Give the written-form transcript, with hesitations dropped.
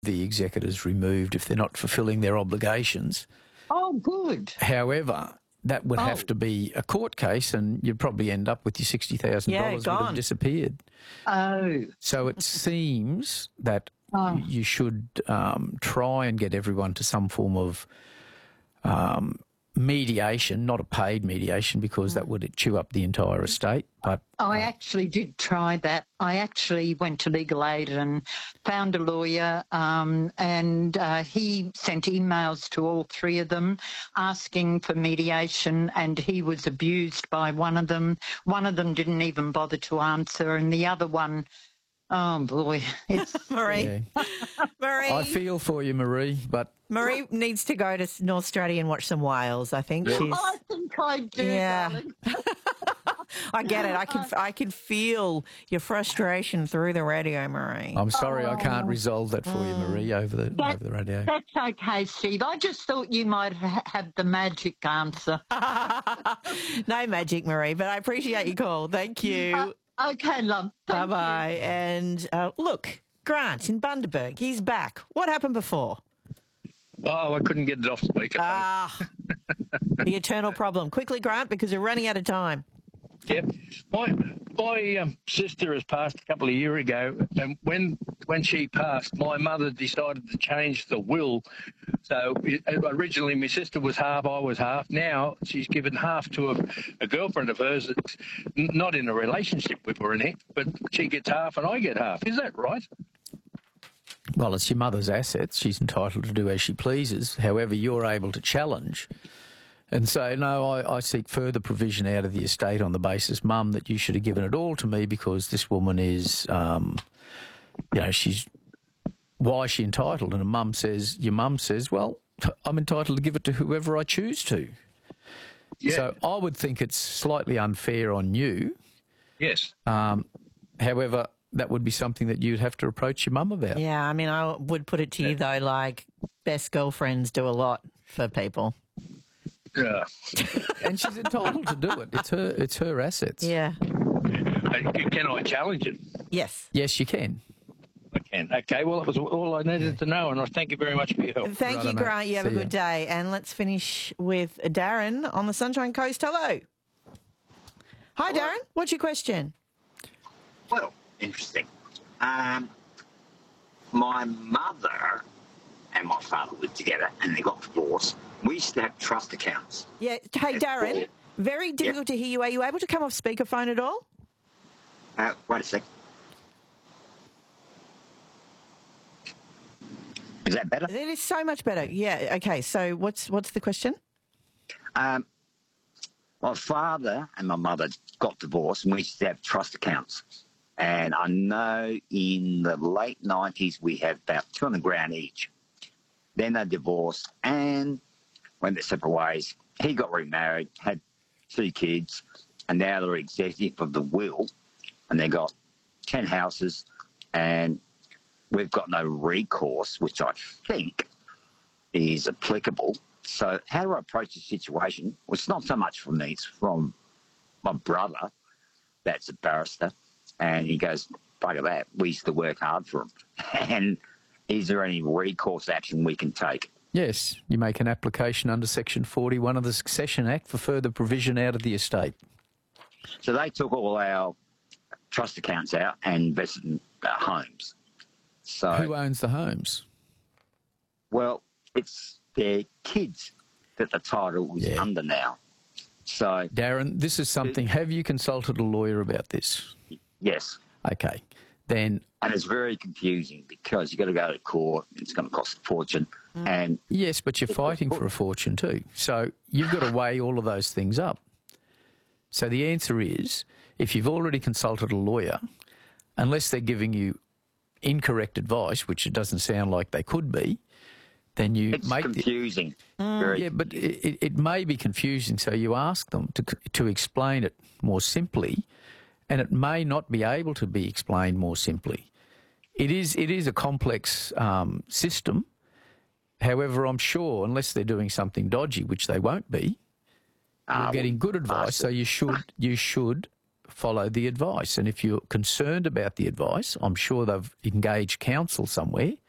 the executors removed if they're not fulfilling their obligations. Oh, good. However, that would have to be a court case, and you'd probably end up with your $60,000 would have disappeared. Oh. So it seems that you should try and get everyone to some form of mediation, not a paid mediation, because that would chew up the entire estate. But I actually did try that. I actually went to Legal Aid and found a lawyer, and he sent emails to all three of them asking for mediation, and he was abused by one of them. One of them didn't even bother to answer, and the other one, oh boy, it's Marie. yeah. Marie. I feel for you, Marie, but Marie needs to go to North Straddie and watch some whales. I think she's. I think I do, darling. I get it. I can feel your frustration through the radio, Marie. I'm sorry I can't resolve that for you, Marie, over the radio. That's okay, Steve. I just thought you might have the magic answer. No magic, Marie, but I appreciate your call. Thank you. Okay, love. Bye-bye. And look, Grant in Bundaberg, he's back. What happened before? Oh, I couldn't get it off speaker. The eternal problem. Quickly, Grant, because we're running out of time. Yep. My sister has passed a couple of years ago, and when she passed, my mother decided to change the will. So originally my sister was half, I was half. Now she's given half to a girlfriend of hers that's not in a relationship with her, but she gets half and I get half. Is that right? Well, it's your mother's assets. She's entitled to do as she pleases. However, you're able to challenge and say, no, I seek further provision out of the estate on the basis, Mum, that you should have given it all to me because this woman is, why is she entitled? And your mum says, well, I'm entitled to give it to whoever I choose to. Yeah. So I would think it's slightly unfair on you. Yes. However, that would be something that you'd have to approach your mum about. Yeah, I mean, I would put it to you, though, like, best girlfriends do a lot for people. Yeah. And she's entitled to do it. It's her assets. Yeah. Can I challenge it? Yes. Yes, you can. I can. Okay, well, that was all I needed to know, and I thank you very much for your help. Thank you, Grant. You have a good day. And let's finish with Darren on the Sunshine Coast. Hello. Hi, Darren. What's your question? Well, interesting. My mother and my father lived together and they got divorced. We used to have trust accounts. Yeah. Hey, Darren, very difficult to hear you. Are you able to come off speakerphone at all? Wait a sec. Is that better? It is so much better. Yeah. Okay. So what's the question? My father and my mother got divorced and we used to have trust accounts. And I know in the late 90s we had about $200,000 each. Then they divorced and went their separate ways. He got remarried, had 2 kids, and now they're executive of the will. And they got 10 houses, and we've got no recourse, which I think is applicable. So how do I approach the situation? Well, it's not so much from me, it's from my brother, that's a barrister. And he goes, bugger that, we used to work hard for him. And is there any recourse action we can take? Yes, you make an application under Section 41 of the Succession Act for further provision out of the estate. So they took all our trust accounts out and invested in homes. So who owns the homes? Well, it's their kids that the title is under now. So Darren, this is something, have you consulted a lawyer about this? Yes. Okay. Then, and it's very confusing because you've got to go to court. It's going to cost a fortune. And yes, but you're fighting for a fortune too. So you've got to weigh all of those things up. So the answer is, if you've already consulted a lawyer, unless they're giving you incorrect advice, which it doesn't sound like they could be, then you make it confusing. Yeah, but it may be confusing. So you ask them to explain it more simply. And it may not be able to be explained more simply. It is a complex system. However, I'm sure, unless they're doing something dodgy, which they won't be, you're getting good advice. So you should follow the advice. And if you're concerned about the advice, I'm sure they've engaged counsel somewhere.